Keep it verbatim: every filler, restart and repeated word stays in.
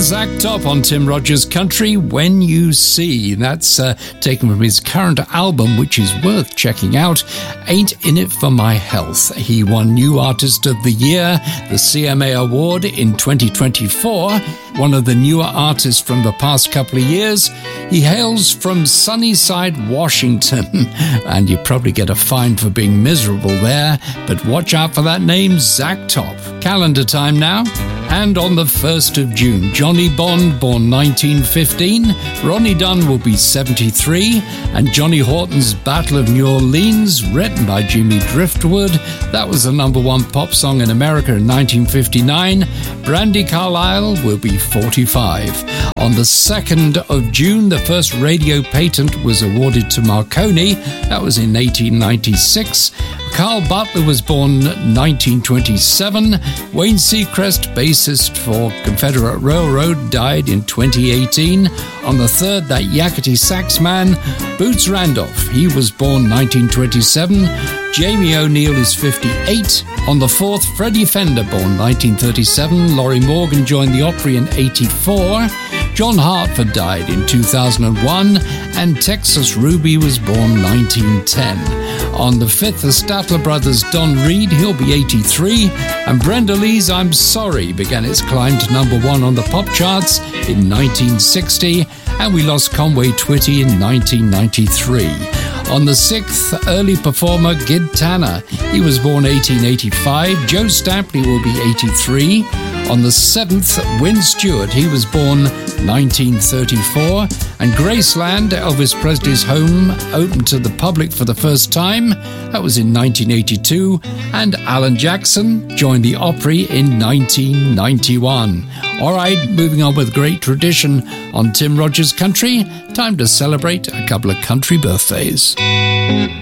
Zach Top on Tim Rogers Country, When You See. That's uh, taken from his current album, which is worth checking out, Ain't In It For My Health. He won New Artist of the Year, the C M A Award in twenty twenty-four, one of the newer artists from the past couple of years. He hails from Sunnyside, Washington, and you probably get a fine for being miserable there, but watch out for that name, Zach Top. Calendar time now. And on the first of June, Johnny Bond, born nineteen fifteen, Ronnie Dunn will be seventy-three, and Johnny Horton's Battle of New Orleans, written by Jimmy Driftwood, that was the number one pop song in America in nineteen fifty-nine. Brandi Carlile will be forty-five. On the second of June, the first radio patent was awarded to Marconi, that was in eighteen ninety-six. Carl Butler was born nineteen twenty-seven. Wayne Seacrest, bassist for Confederate Railroad, died in twenty eighteen. On the third, that Yakety sax man, Boots Randolph. He was born nineteen twenty-seven. Jamie O'Neill is fifty-eight. On the fourth, Freddie Fender, born nineteen thirty-seven. Laurie Morgan joined the Opry in eighty-four. John Hartford died in two thousand one, and Texas Ruby was born nineteen ten. On the fifth, the Statler Brothers' Don Reed, he'll be eighty-three, and Brenda Lee's I'm Sorry began its climb to number one on the pop charts in nineteen sixty, and we lost Conway Twitty in nineteen ninety-three. On the sixth, early performer Gid Tanner, he was born eighteen eighty-five. Joe Stampley will be eighty-three. On the seventh, Wynn Stewart, he was born nineteen thirty-four. And Graceland, Elvis Presley's home, opened to the public for the first time. That was in nineteen eighty-two. And Alan Jackson joined the Opry in nineteen ninety-one. All right, moving on with great tradition on Tim Rogers Country. Time to celebrate a couple of country birthdays.